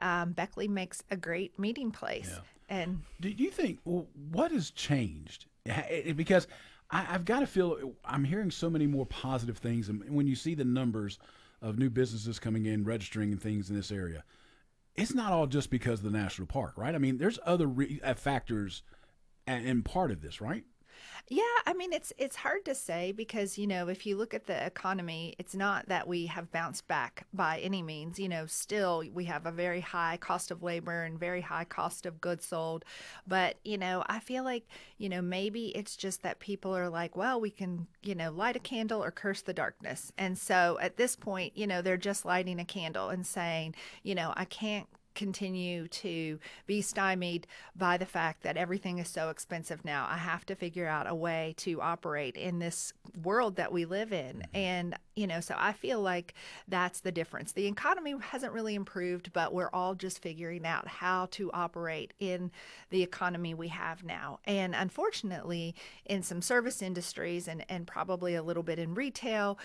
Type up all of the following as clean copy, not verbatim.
Beckley makes a great meeting place. Yeah. And Do you think what has changed? Because I've got to feel I'm hearing so many more positive things, and when you see the numbers of new businesses coming in, registering and things in this area, it's not all just because of the national park, right? I mean, there's other factors in part of this, right? yeah, I mean it's hard to say because if you look at the economy, it's not that we have bounced back by any means. Still we have a very high cost of labor and very high cost of goods sold. But I feel like maybe it's just that people are like, well, we can light a candle or curse the darkness, and so at this point, they're just lighting a candle and saying, I can't continue to be stymied by the fact that everything is so expensive now. I have to figure out a way to operate in this world that we live in. And, so I feel like that's the difference. The economy hasn't really improved, but we're all just figuring out how to operate in the economy we have now. And unfortunately, in some service industries and probably a little bit in retail,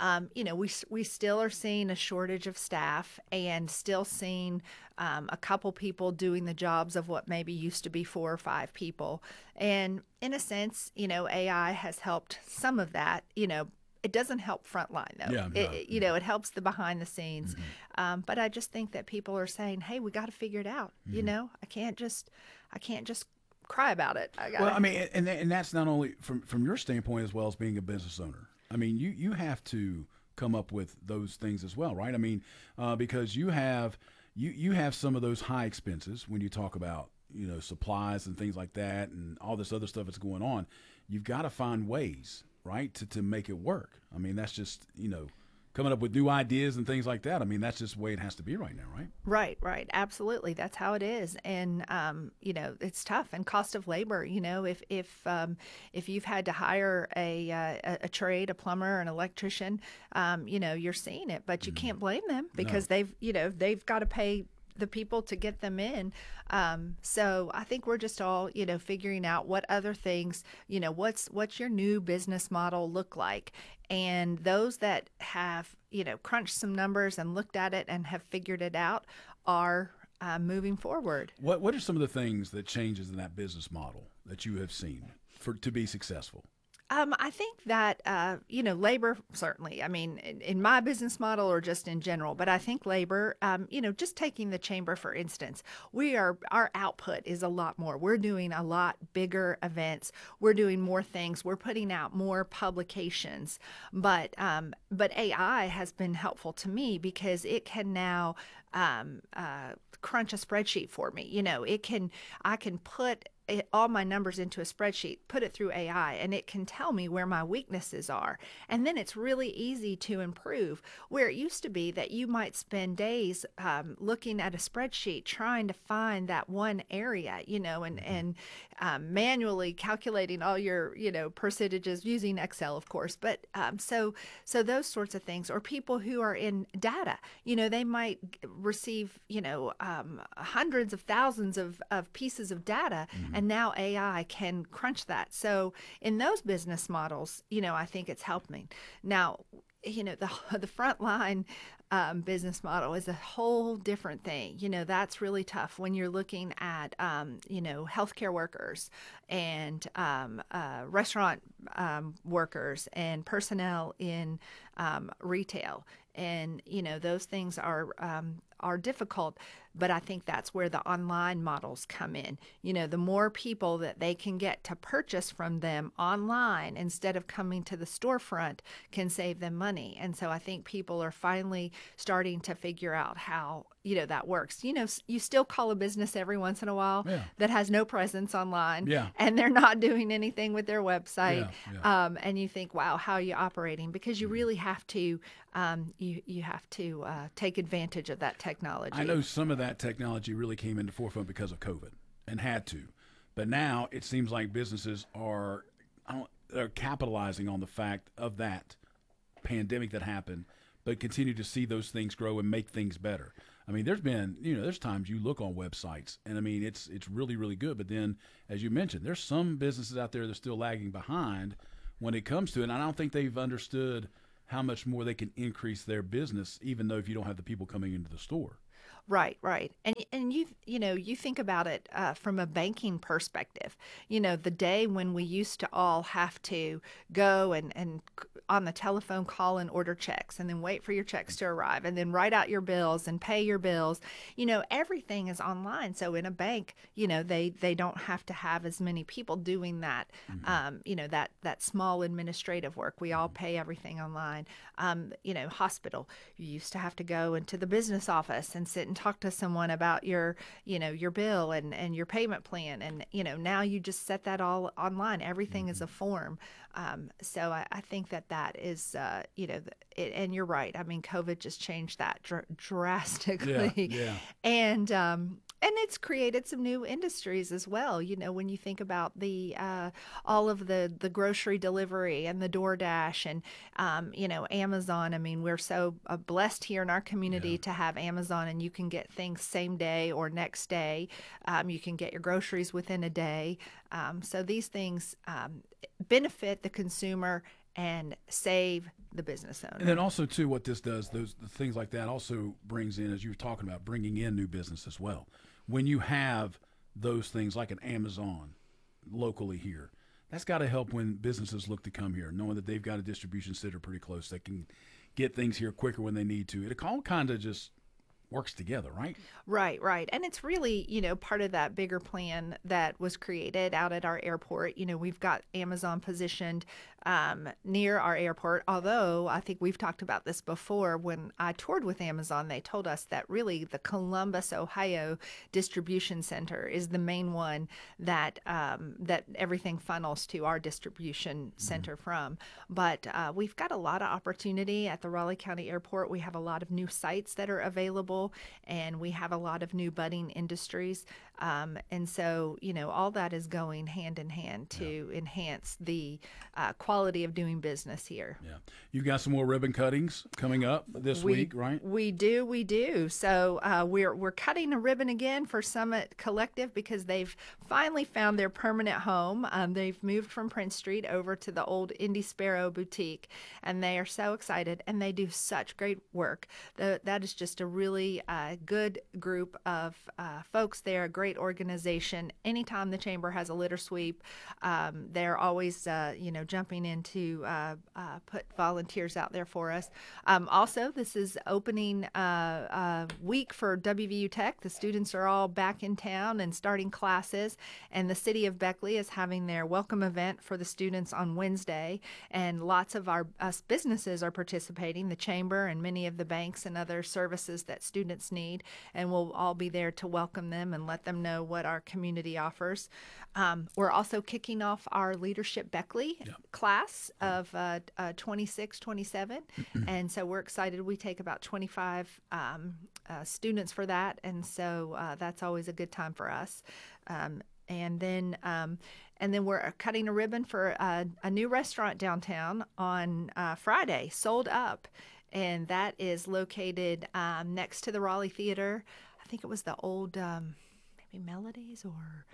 we still are seeing a shortage of staff and still seeing a couple people doing the jobs of what maybe used to be 4 or 5 people. And in a sense, AI has helped some of that. It doesn't help frontline though. Yeah, no. It helps the behind the scenes. But I just think that people are saying, "Hey, we got to figure it out." I can't just cry about it. I Well, gotta. I mean, and that's not only from your standpoint as well as being a business owner. I mean, you have to come up with those things as well, right? I mean, because you have some of those high expenses when you talk about supplies and things like that and all this other stuff that's going on. You've got to find ways, right, to make it work. I mean, that's just coming up with new ideas and things like that. I mean, that's just the way it has to be right now, right? Right, absolutely. That's how it is, and it's tough. And cost of labor. If you've had to hire a trade, a plumber, an electrician, you're seeing it, but you can't blame them because No. they've got to pay the people to get them in. So I think we're just all, figuring out what other things, what's your new business model look like? And those that have, crunched some numbers and looked at it and have figured it out are moving forward. What are some of the things that changes in that business model that you have seen to be successful? I think that, labor, certainly. I mean, in my business model or just in general, but I think labor, just taking the chamber, for instance, our output is a lot more. We're doing a lot bigger events. We're doing more things. We're putting out more publications. But AI has been helpful to me because it can now crunch a spreadsheet for me. I can put all my numbers into a spreadsheet, put it through AI, and it can tell me where my weaknesses are. And then it's really easy to improve. Where it used to be that you might spend days looking at a spreadsheet trying to find that one area, and manually calculating all your, percentages using Excel, of course. But so those sorts of things, or people who are in data, they might receive, hundreds of thousands of pieces of data. And now AI can crunch that. So in those business models, I think it's helping. Now, the frontline business model is a whole different thing. That's really tough when you're looking at, healthcare workers and restaurant workers and personnel in retail. And, those things are difficult, but I think that's where the online models come in. The more people that they can get to purchase from them online instead of coming to the storefront can save them money. And so I think people are finally starting to figure out how, that works. You still call a business every once in a while Yeah. that has no presence online, Yeah. and they're not doing anything with their website. Yeah. And you think, wow, how are you operating? Because you really have to, you have to take advantage of that technology. I know some of that technology really came into forefront because of COVID and had to, but now it seems like businesses are capitalizing on the fact of that pandemic that happened, but continue to see those things grow and make things better. I mean, there's times you look on websites and I mean, it's really, really good. But then, as you mentioned, there's some businesses out there that are still lagging behind when it comes to it. And I don't think they've understood how much more they can increase their business, even though if you don't have the people coming into the store. Right, right. And you think about it from a banking perspective. The day when we used to all have to go and on the telephone call and order checks and then wait for your checks to arrive and then write out your bills and pay your bills. Everything is online. So in a bank, they don't have to have as many people doing that. That small administrative work. We all pay everything online. Hospital, you used to have to go into the business office and sit and talk to someone about your bill and your payment plan. And, now you just set that all online. Everything is a form. So I think that is, and you're right. I mean, COVID just changed that drastically. Yeah. And it's created some new industries as well. When you think about the all of the grocery delivery and the DoorDash and Amazon. I mean, we're so blessed here in our community to have Amazon, and you can get things same day or next day. You can get your groceries within a day. So these things benefit the consumer and save the business owner. And then also too, what this does, the things like that also brings in, as you were talking about, bringing in new business as well. When you have those things like an Amazon locally here, that's got to help when businesses look to come here, knowing that they've got a distribution center pretty close. They can get things here quicker when they need to. It all kind of just works together, right? Right, right. And it's really, part of that bigger plan that was created out at our airport. We've got Amazon positioned near our airport, although I think we've talked about this before. When I toured with Amazon, they told us that really the Columbus, Ohio distribution center is the main one that that everything funnels to our distribution center from. But we've got a lot of opportunity at the Raleigh County Airport. We have a lot of new sites that are available, and we have a lot of new budding industries. And so, all that is going hand in hand to enhance the quality of doing business here. Yeah. You've got some more ribbon cuttings coming up this week, right? We do. So we're cutting a ribbon again for Summit Collective because they've finally found their permanent home. They've moved from Prince Street over to the old Indy Sparrow boutique, and they are so excited, and they do such great work. That is just a really good group of folks there, a great organization. Anytime the chamber has a litter sweep, they're always jumping in to put volunteers out there for us. Also, this is opening week for WVU Tech. The students are all back in town and starting classes, and the city of Beckley is having their welcome event for the students on Wednesday, and lots of us businesses are participating, the chamber and many of the banks and other services that students need, and we'll all be there to welcome them and let them know what our community offers. We're also kicking off our Leadership Beckley class of 26, 27, and so we're excited. We take about 25 students for that, and so that's always a good time for us. And then we're cutting a ribbon for a new restaurant downtown on Friday, Sold Up, and that is located next to the Raleigh Theater. I think it was the old maybe Melodies or,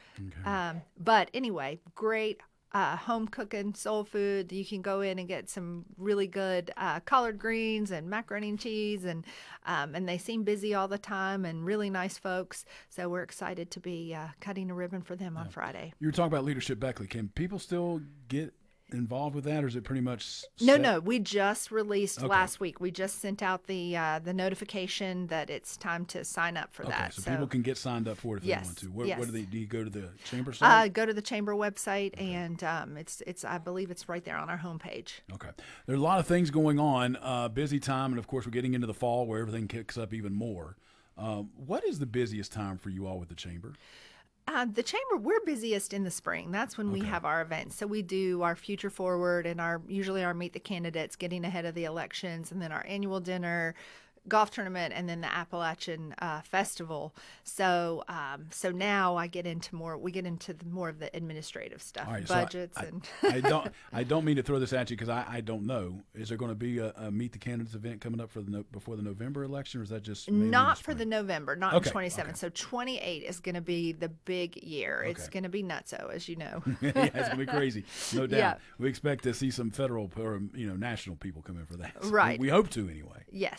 but anyway, great home cooking soul food. You can go in and get some really good collard greens and macaroni and cheese, and they seem busy all the time and really nice folks. So we're excited to be cutting a ribbon for them on Friday. You were talking about Leadership Beckley. Can people still get involved with that, or is it pretty much set? No, we just released last week. We just sent out the notification that it's time to sign up for that. So people can get signed up for it if they want to. What do you go to the chamber site? Go to the chamber website, and it's I believe it's right there on our homepage. Okay, there are a lot of things going on. Busy time, and of course we're getting into the fall where everything kicks up even more. What is the busiest time for you all with the chamber? The chamber, we're busiest in the spring. That's when we have our events. So we do our Future Forward and usually our Meet the Candidates, getting ahead of the elections, and then our annual dinner, golf tournament, and then the Appalachian Festival. So now we get into more of the administrative stuff, right, budgets, so and I don't mean to throw this at you because I don't know. Is there going to be a Meet the Candidates event coming up before the November election, or is that just not for the November, not in 27? Okay. So 28 is going to be the big year. It's going to be nutso, as you know. Yeah, it's going to be crazy, no doubt. Yeah. We expect to see some federal or national people come in for that. So right. We hope to anyway. Yes, absolutely.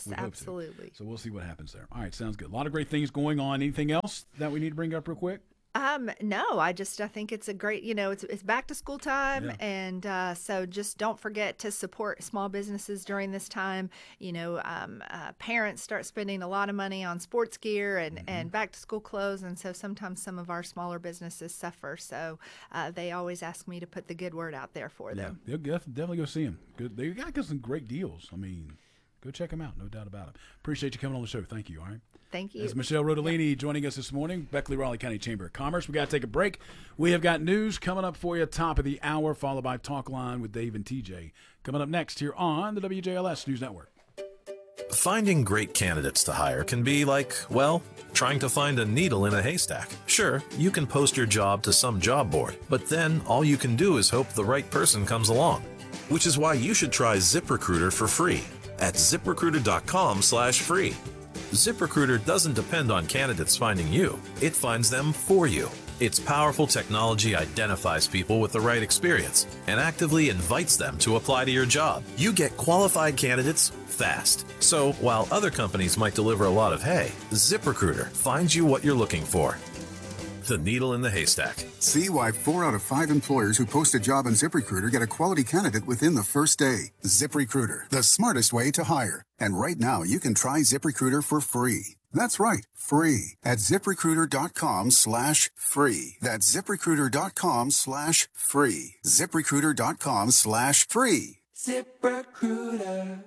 Absolutely. So we'll see what happens there. All right, sounds good. A lot of great things going on. Anything else that we need to bring up real quick? No, I think it's a great, it's back to school time. Yeah. And so just don't forget to support small businesses during this time. Parents start spending a lot of money on sports gear and back to school clothes. And so sometimes some of our smaller businesses suffer. So they always ask me to put the good word out there for them. Yeah, definitely go see them. Good. They got some great deals. I mean, go check them out. No doubt about it. Appreciate you coming on the show. Thank you. All right. Thank you. That's Michelle Rodolini joining us this morning, Beckley Raleigh County Chamber of Commerce. We got to take a break. We have got news coming up for you, top of the hour, followed by Talk Line with Dave and TJ. Coming up next here on the WJLS News Network. Finding great candidates to hire can be like, well, trying to find a needle in a haystack. Sure, you can post your job to some job board, but then all you can do is hope the right person comes along. Which is why you should try ZipRecruiter for free at ZipRecruiter.com/free. ZipRecruiter doesn't depend on candidates finding you. It finds them for you. Its powerful technology identifies people with the right experience and actively invites them to apply to your job. You get qualified candidates fast. So while other companies might deliver a lot of hay, ZipRecruiter finds you what you're looking for. The needle in the haystack. See why 4 out of 5 employers who post a job on ZipRecruiter get a quality candidate within the first day. ZipRecruiter, the smartest way to hire. And right now, you can try ZipRecruiter for free. That's right, free at ZipRecruiter.com/free. That's ZipRecruiter.com/free. ZipRecruiter.com/free. ZipRecruiter.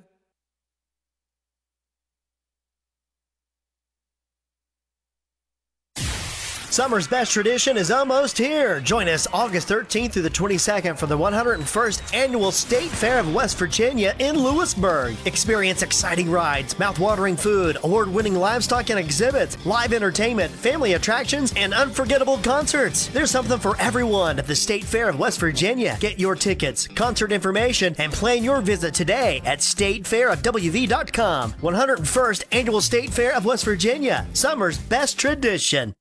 Summer's best tradition is almost here. Join us August 13th through the 22nd for the 101st Annual State Fair of West Virginia in Lewisburg. Experience exciting rides, mouth-watering food, award-winning livestock and exhibits, live entertainment, family attractions, and unforgettable concerts. There's something for everyone at the State Fair of West Virginia. Get your tickets, concert information, and plan your visit today at statefairofwv.com. 101st Annual State Fair of West Virginia. Summer's best tradition.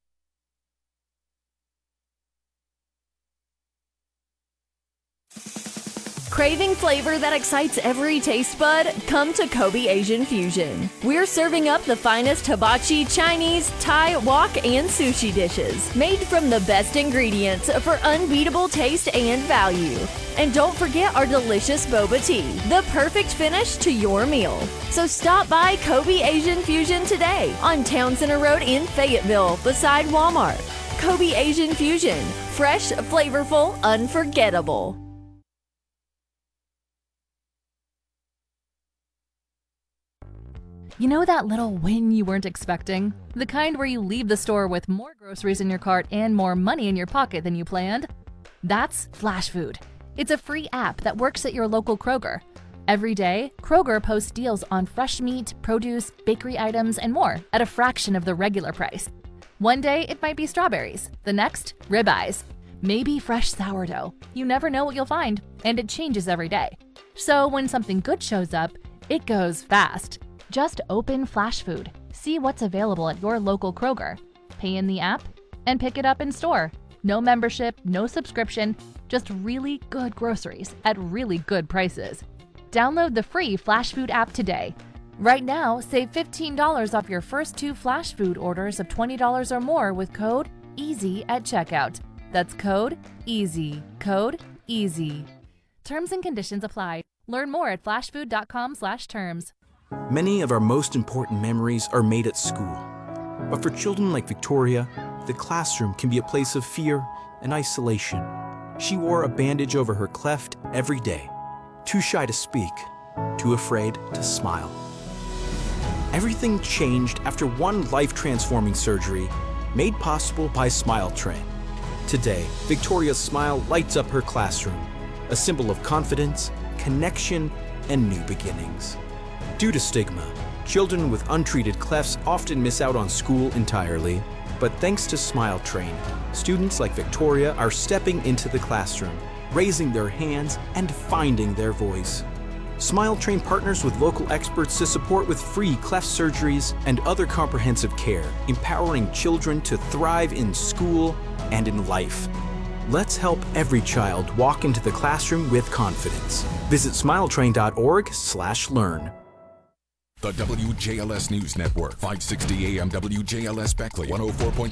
Craving flavor that excites every taste bud? Come to Kobe Asian Fusion. We're serving up the finest hibachi, Chinese, Thai, wok, and sushi dishes, made from the best ingredients for unbeatable taste and value. And don't forget our delicious boba tea, the perfect finish to your meal. So stop by Kobe Asian Fusion today on Town Center Road in Fayetteville, beside Walmart. Kobe Asian Fusion, fresh, flavorful, unforgettable. You know that little win you weren't expecting? The kind where you leave the store with more groceries in your cart and more money in your pocket than you planned? That's Flash Food. It's a free app that works at your local Kroger. Every day, Kroger posts deals on fresh meat, produce, bakery items, and more at a fraction of the regular price. One day, it might be strawberries. The next, ribeyes. Maybe fresh sourdough. You never know what you'll find, and it changes every day. So when something good shows up, it goes fast. Just open Flash Food, see what's available at your local Kroger, pay in the app, and pick it up in store. No membership, no subscription, just really good groceries at really good prices. Download the free Flash Food app today. Right now, save $15 off your first 2 Flash Food orders of $20 or more with code EASY at checkout. That's code EASY. Code EASY. Terms and conditions apply. Learn more at flashfood.com/terms. Many of our most important memories are made at school. But for children like Victoria, the classroom can be a place of fear and isolation. She wore a bandage over her cleft every day, too shy to speak, too afraid to smile. Everything changed after one life-transforming surgery made possible by Smile Train. Today, Victoria's smile lights up her classroom, a symbol of confidence, connection, and new beginnings. Due to stigma, children with untreated clefts often miss out on school entirely. But thanks to Smile Train, students like Victoria are stepping into the classroom, raising their hands, and finding their voice. Smile Train partners with local experts to support with free cleft surgeries and other comprehensive care, empowering children to thrive in school and in life. Let's help every child walk into the classroom with confidence. Visit smiletrain.org/learn. The WJLS News Network, 560 AM WJLS Beckley, 104.3